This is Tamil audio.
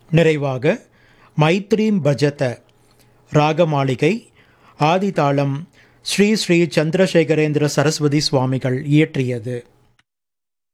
நிறைவாக மைத்ரீம் பஜத ராகமாளிகை ஆதிதாளம் ஸ்ரீ ஸ்ரீ சந்திரசேகரேந்திர சரஸ்வதி சுவாமிகள் இயற்றியது.